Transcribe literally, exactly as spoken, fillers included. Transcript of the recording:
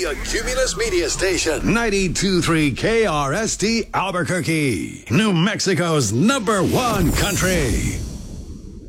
a Cumulus Media Station. ninety-two point three K R S T Albuquerque, New Mexico's number one country.